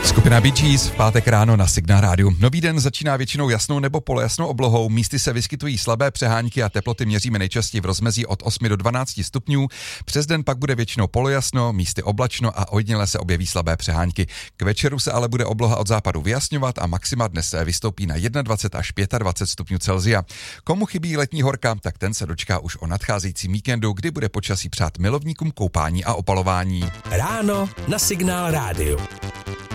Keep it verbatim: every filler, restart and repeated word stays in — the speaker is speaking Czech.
Skupina Bee Gees v pátek ráno na Signál rádiu. Nový den začíná většinou jasnou nebo polojasnou oblohou, místy se vyskytují slabé přehánky a teploty měříme nejčastěji v rozmezí od osmi do dvanácti stupňů. Přes den pak bude většinou polojasno, místy oblačno a ojediněle se objeví slabé přehánky. K večeru se ale bude obloha od západu vyjasňovat a maxima dnes se vystoupí na dvacet jedna až dvacet pět stupňů Celsia. Komu chybí letní horka, tak ten se dočká už o nadcházejícím víkendu, kdy bude počasí přát milovníkům koupání a opalování. Ráno na Signál rádiu.